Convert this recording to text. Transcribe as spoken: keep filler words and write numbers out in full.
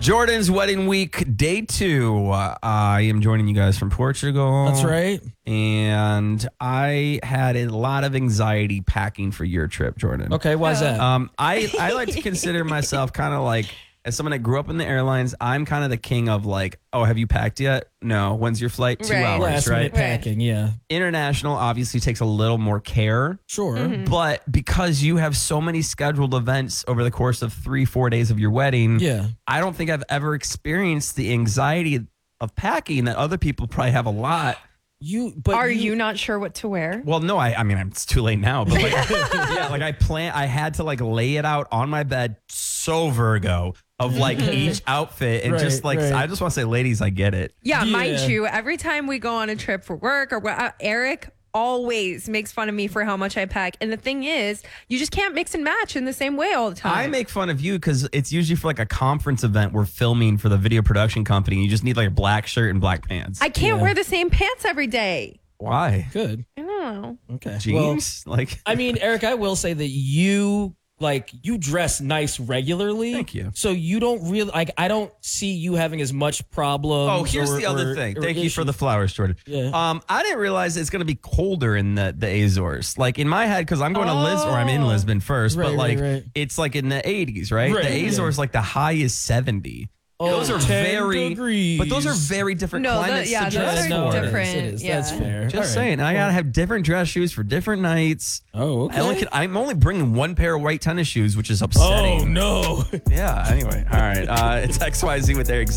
Jordan's wedding week, day two. Uh, I am joining you guys from Portugal. That's right. And I had a lot of anxiety packing for your trip, Jordan. Okay, why is that? Um, I, I like to consider myself kind of like, as someone that grew up in the airlines, I'm kind of the king of like, oh, have you packed yet? No. When's your flight? Two Right. hours, Last right? minute packing, yeah. International obviously takes a little more care. Sure. Mm-hmm. But because you have so many scheduled events over the course of three, four days of your wedding, Yeah. I don't think I've ever experienced the anxiety of packing that other people probably have a lot. You but Are you not sure what to wear? Well, no, I, I mean, it's too late now, but like, yeah, like I plan, I had to like lay it out on my bed so Virgo of like each outfit and Right, just like, right. I just want to say, ladies, I get it. Yeah, Yeah. mind you, every time we go on a trip for work or what, uh, Eric always makes fun of me for how much I pack. And the thing is, you just can't mix and match in the same way all the time. I make fun of you because it's usually for like a conference event we're filming for the video production company. You just need like a black shirt and black pants. I can't Yeah. wear the same pants every day. Why? good? I don't know. Okay. Jeans? like, I mean, Eric, I will say that you like you dress nice regularly. Thank you. So you don't really like. I don't see you having as much problems. oh, here's or- the other or- thing. or Thank you for the issues. flowers, Jordan. Yeah. Um, I didn't realize it's going to be colder in the, the Azores. Like in my head, because I'm going to Lisbon, or I'm in Oh. Lisbon first, but Right, like right, right. it's like in the eighties, right? Right, the yeah. Azores, like the high is seventy. Oh, those are ten very, degrees. but those are very different No, the- climates yeah, to those dress are no, for. it is, different, It is. That's yeah. fair. Just All right. saying, I gotta have different dress shoes for different nights. Oh, okay. I only can, I'm only bringing one pair of white tennis shoes, which is oh upsetting. no. Yeah. Anyway, all right. Uh, it's X Y Z with Eric Z.